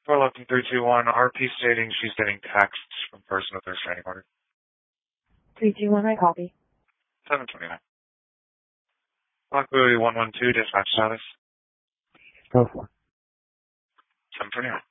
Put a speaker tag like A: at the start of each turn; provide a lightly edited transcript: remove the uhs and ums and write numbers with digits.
A: 411-321, RP stating she's getting texts from person with her restraining order.
B: 321, I copy.
A: 729. Lockwood 112, dispatch status.
C: Go for it.
A: 729.